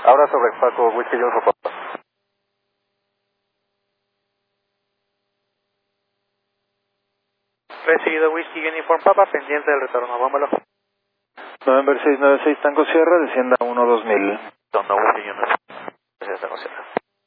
Ahora sobre Paco, Whisky Johnson. Recibido Whisky Uniform Papa, pendiente del retorno, vámonos. November 696 Tango Sierra, descienda 12000. Don't know, Whisky Uniform. Gracias, Tango Sierra.